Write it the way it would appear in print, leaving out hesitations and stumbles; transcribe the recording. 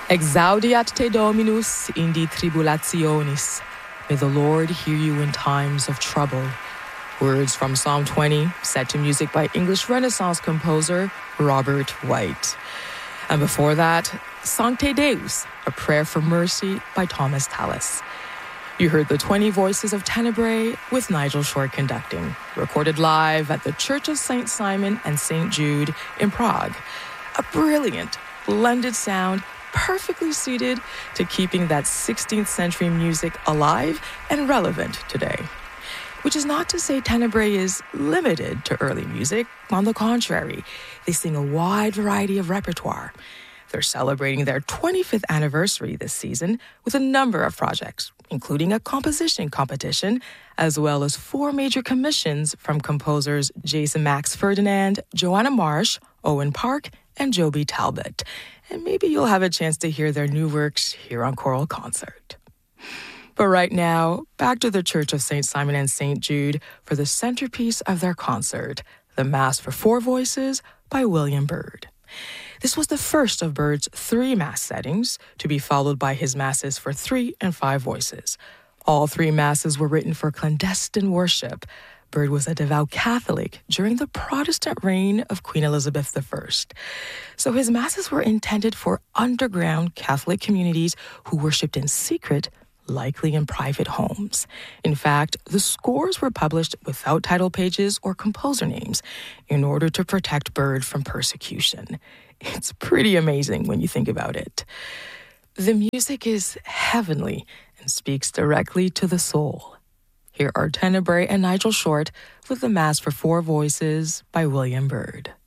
Exaudiat te Dominus indi tribulationis. May the Lord hear you in times of trouble. Words from Psalm 20, set to music by English Renaissance composer Robert White. And before that, Sancte Deus, a prayer for mercy by Thomas Tallis. You heard the 20 Voices of Tenebrae with Nigel Short conducting, recorded live at the Church of St. Simon and St. Jude in Prague. A brilliant, blended sound, perfectly suited to keeping that 16th century music alive and relevant today. Which is not to say Tenebrae is limited to early music. On the contrary, they sing a wide variety of repertoire. They're celebrating their 25th anniversary this season with a number of projects, including a composition competition, as well as 4 major commissions from composers Jason Max Ferdinand, Joanna Marsh, Owen Park, and Joby Talbot. And maybe you'll have a chance to hear their new works here on Choral Concert. But right now, back to the Church of St. Simon and St. Jude for the centerpiece of their concert, the Mass for 4 Voices by William Byrd. This was the first of Byrd's 3 Mass settings, to be followed by his Masses for 3 and 5 voices. All 3 Masses were written for clandestine worship. Byrd was a devout Catholic during the Protestant reign of Queen Elizabeth I. So his Masses were intended for underground Catholic communities who worshipped in secret, likely in private homes. In fact, the scores were published without title pages or composer names in order to protect Byrd from persecution. It's pretty amazing when you think about it. The music is heavenly and speaks directly to the soul. Here are Tenebrae and Nigel Short with the Mass for 4 Voices by William Byrd.